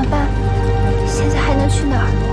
办？现在还能去哪儿？